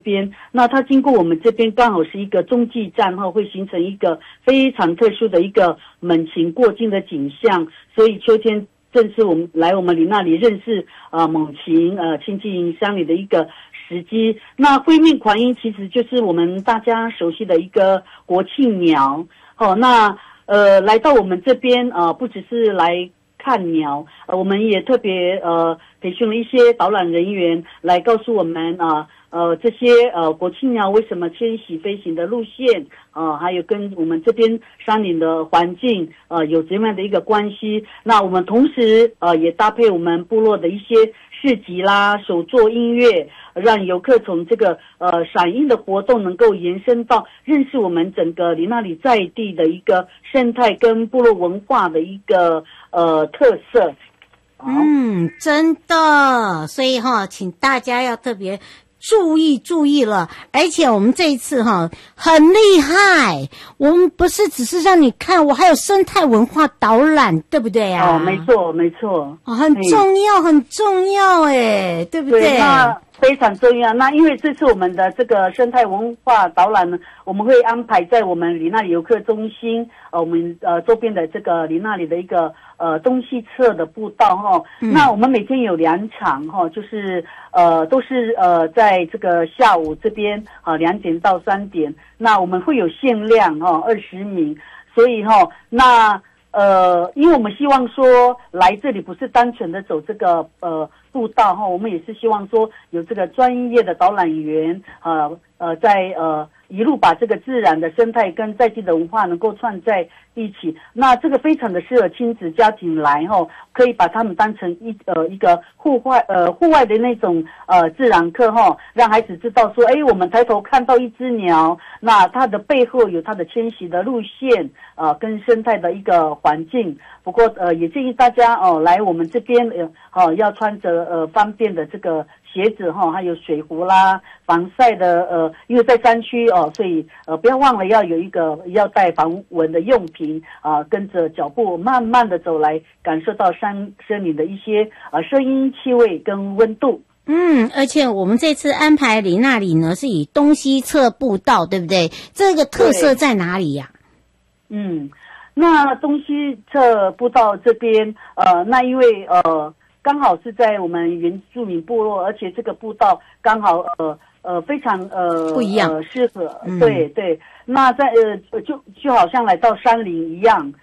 边，那它经过我们这边刚好是一个中继站哈，会形成一个非常特殊的一个猛禽过境的景象，所以秋天正是我们来我们里那里认识猛禽亲近乡里的一个时机。那灰面狂鹰其实就是我们大家熟悉的一个国庆鸟那来到我们这边不只是来看鸟，我们也特别培训了一些导览人员来告诉我们这些国庆鸟为什么迁徙飞行的路线还有跟我们这边山林的环境有怎么样的一个关系。那我们同时也搭配我们部落的一些市集啦、手作音乐，让游客从这个赏鹰的活动能够延伸到认识我们整个里那里在地的一个生态跟部落文化的一个特色。 真的，所以请大家要特别注意了。而且我们这一次很厉害，我们不是只是让你看，我还有生态文化导览，对不对啊？ 没错很重要对不对？ 对，那非常重要。那因为这次我们的这个生态文化导览呢，我们会安排在我们里那里游客中心我们周边的这个里那里的一个东西侧的步道那我们每天有2场就是都是在这个下午这边2点到3点，那我们会有限量20名，所以那因为我们希望说来这里不是单纯的走这个步道我们也是希望说有这个专业的导览员在一路把这个自然的生态跟在地的文化能够串在一起。那这个非常的适合亲子家庭来可以把他们当成一个户外的那种自然课让孩子知道说我们抬头看到一只鸟，那它的背后有它的迁徙的路线跟生态的一个环境。不过也建议大家来我们这边要穿着方便的这个鞋子还有水壶啦，防晒的因为在山区所以不要忘了要有一个要带防蚊的用品跟着脚步慢慢的走来，感受到森林的一些声音、气味跟温度。 而且我们这次安排里那里呢是以东西侧步道，对不对？这个特色在哪里呀？ 那东西侧步道这边那因为刚好是在我们原住民部落，而且这个步道刚好非常不一样适合对。那在就好像来到山林一样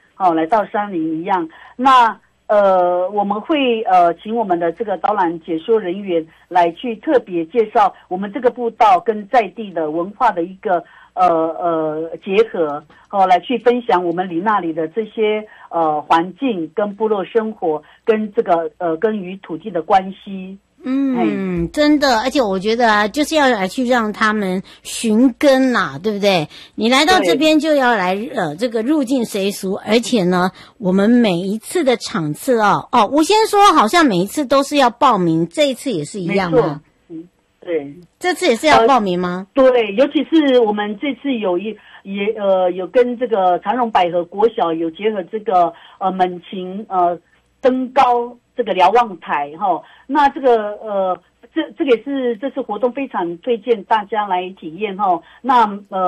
那我们会请我们的这个导览解说人员来去特别介绍我们这个步道跟在地的文化的一个结合来去分享我们里那里的这些环境跟部落生活跟这个跟与土地的关系。 真的，而且我觉得就是要来去让他们寻根对不对？你来到这边就要来这个入境随俗，而且呢，我们每一次的场次我先说，好像每一次都是要报名，这一次也是一样吗？ 对， 这次也是要报名吗？ 对，尤其是我们这次有跟这个长荣百合国小有结合这个猛禽登高这个瞭望台那这个这个也是这次活动非常推荐大家来体验那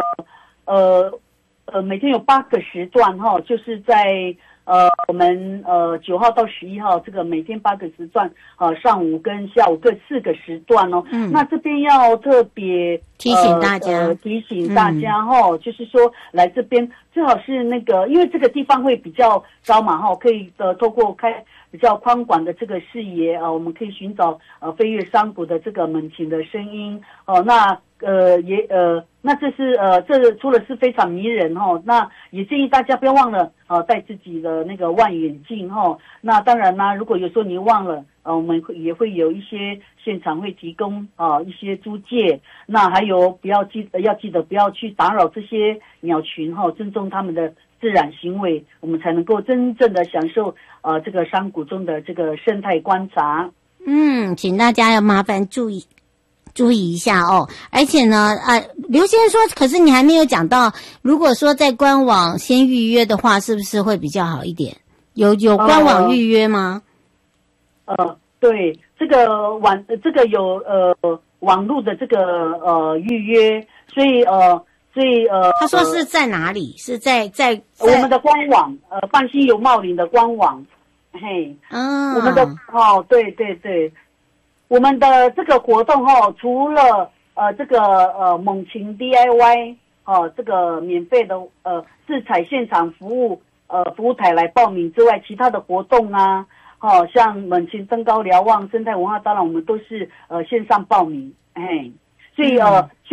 每天有8个时段就是在我们9号到11号这个每天8个时段上午跟下午各4个时段那这边要特别提醒大家就是说来这边最好是那个因为这个地方会比较高嘛可以透过开比较宽广的这个视野我们可以寻找飞越山谷的这个猛禽的声音那那这是这除了是非常迷人那也建议大家不要忘了带自己的那个望远镜那当然啦，如果有时候你忘了我们也会有一些现场会提供一些租借，那还有要记得不要去打扰这些鸟群尊重他们的自然行为，我们才能够真正的享受这个山谷中的这个生态观察。 请大家要麻烦注意一下而且呢刘先生说，可是你还没有讲到，如果说在官网先预约的话，是不是会比较好一点？有官网预约吗？ 对，这个有网络的这个预约，所以他说是在哪里？是在我们的官网，泛星游茂林的官网，嘿，我们的对对对，我们的这个活动除了这个猛禽 DIY 这个免费的制采现场服务台来报名之外，其他的活动啊，像猛禽登高瞭望生态文化导览，我们都是线上报名，哎，所以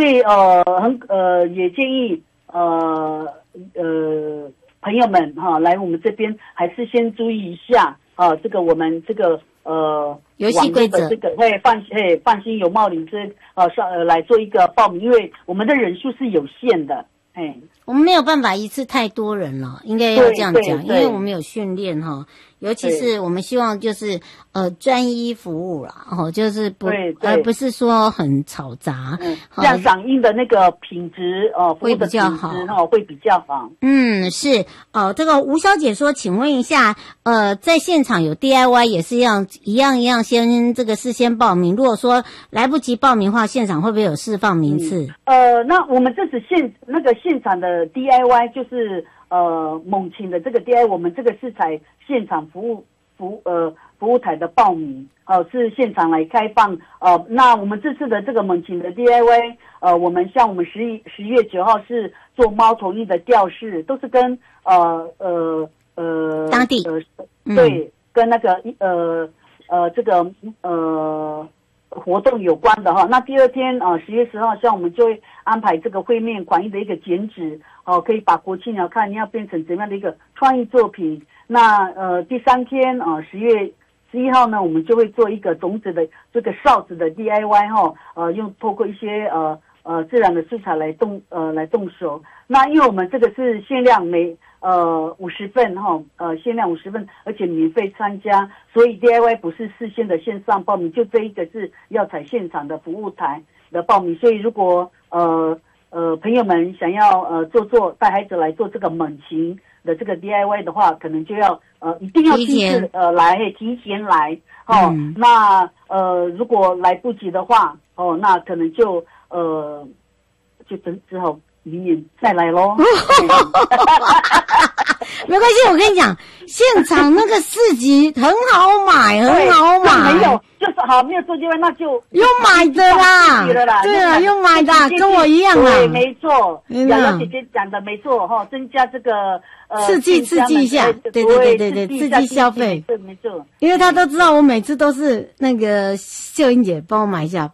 也建议朋友们来我们这边还是先注意一下这个我们这个游戏规则， 这个放心有茂林来做一个报名，因为我们的人数是有限的， 我们没有办法一次太多人了，应该要这样讲，因为我们有训练尤其是我们希望就是专一服务啦，就是而不是说很嘈杂， 这样嗓音的那个品质会比较好， 会比较好。 是这个吴小姐说，请问一下，在现场有 DIY 也是一样先这个事先报名，如果说来不及报名的话，现场会不会有释放名次？ 那我们这次现场的 DIY 就是猛禽的这个 DIY， 我们这个是采现场服务台的报名，是现场来开放。那我们这次的这个猛禽的 DIY， 我们像我们10月9号是做猫头鹰的吊饰，都是跟当地对，跟那个这个活动有关的那第二天10月10号，像我们就会安排这个绘面款艺的一个剪纸，可以把国庆鸟看你要变成怎样的一个创意作品。那第三天10月11号呢，我们就会做一个种子的这个哨子的 DIY 用透过一些自然的素材来动手。那因为我们这个是限量50份限量50份，而且免费参加，所以 DIY 不是事先的线上报名，就这一个是要采现场的服务台的报名。所以如果朋友们想要带孩子来做这个猛禽的这个 DIY 的话，可能就要一定要提前来那如果来不及的话那可能就只好明年再来咯。 没关系，我跟你讲，现场那个市集很好买，很好买。 没有，就是没有做DIY，那就用买的啦。对啊，用买的，跟我一样啦。 对，没错。瑶瑶姐姐讲的没错增加这个刺激一下，对，刺激消费， 对，没错。 因为他都知道我每次都是那个秀英姐帮我买一下。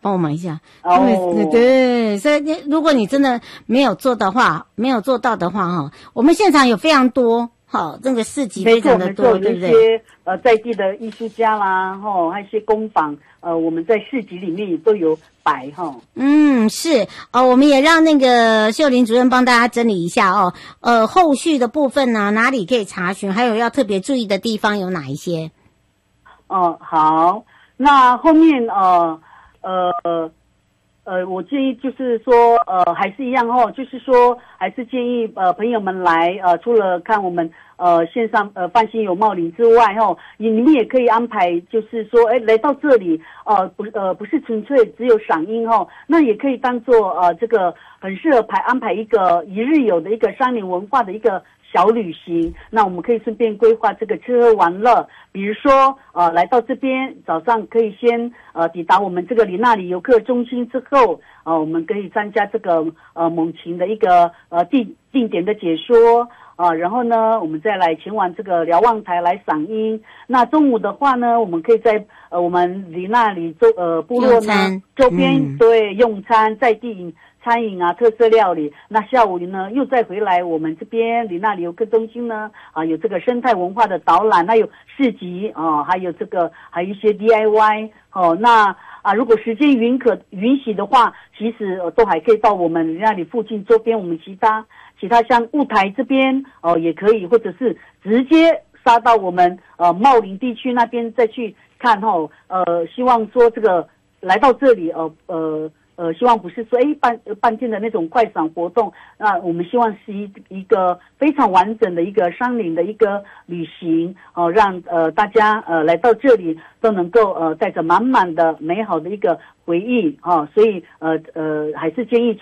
对，所以如果你真的没有做到的话我们现场有非常多这个市集非常的多，对不对？ 有一些在地的艺术家啦还有一些工坊我们在市集里面也都有摆是我们也让那个秀玲主任帮大家整理一下后续的部分呢，哪里可以查询，还有要特别注意的地方有哪一些？ 好，那后面我建议就是说还是一样就是说还是建议朋友们来除了看我们线上泛星有茂林之外你们也可以安排，就是说来到这里不是纯粹只有赏樱那也可以当做这个很适合安排一个一日游的一个山林文化的一个小旅行。那我们可以顺便规划这个吃喝玩乐，比如说来到这边早上可以先抵达我们这个里那里游客中心之后我们可以参加这个猛禽的一个定点的解说然后呢我们再来前往这个瞭望台来赏樱。那中午的话呢，我们可以在我们里那里部落呢周边对用餐在地餐饮特色料理。那下午呢又再回来我们这边里那里游客中心呢有这个生态文化的导览，还有市集还有一些 DIY 那如果时间允许的话，其实都还可以到我们那里附近周边我们其他像雾台这边也可以，或者是直接杀到我们茂林地区那边再去看希望说这个来到这里希望不是说半天的那种快闪活动，那我们希望是一个非常完整的一个山林的一个旅行，让大家来到这里都能够带着满满的美好的一个回忆所以还是建议